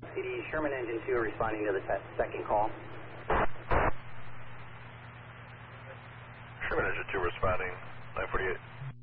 CD Sherman Engine 2 responding to the second call. Sherman Engine 2 responding, 948.